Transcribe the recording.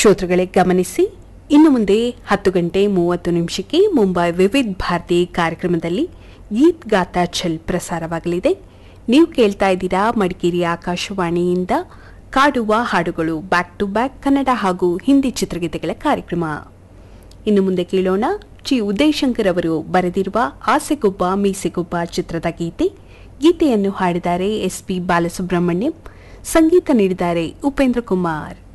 ಶ್ರೋತೃಗಳೇ ಗಮನಿಸಿ, ಇನ್ನು ಮುಂದೆ 10:30 ಮುಂಬೈ ವಿವಿಧ ಭಾರತಿ ಕಾರ್ಯಕ್ರಮದಲ್ಲಿ ಗೀತ್ ಗಾತಾ ಛಲ್ ಪ್ರಸಾರವಾಗಲಿದೆ. ನೀವು ಕೇಳ್ತಾ ಇದ್ದೀರಾ ಮಡಿಕೇರಿ ಆಕಾಶವಾಣಿಯಿಂದ ಕಾಡುವ ಹಾಡುಗಳು ಬ್ಯಾಕ್ ಟು ಬ್ಯಾಕ್ ಕನ್ನಡ ಹಾಗೂ ಹಿಂದಿ ಚಿತ್ರಗೀತೆಗಳ ಕಾರ್ಯಕ್ರಮ. ಇನ್ನು ಮುಂದೆ ಕೇಳೋಣ ಚಿ ಉದಯಶಂಕರ್ ಅವರು ಬರೆದಿರುವ ಆಸೆಗೊಬ್ಬ ಮೀಸೆಗೊಬ್ಬ ಚಿತ್ರದ ಗೀತೆ. ಗೀತೆಯನ್ನು ಹಾಡಿದ್ದಾರೆ ಎಸ್ ಪಿ ಬಾಲಸುಬ್ರಹ್ಮಣ್ಯಂ, ಸಂಗೀತ ನೀಡಿದ್ದಾರೆ ಉಪೇಂದ್ರ ಕುಮಾರ್.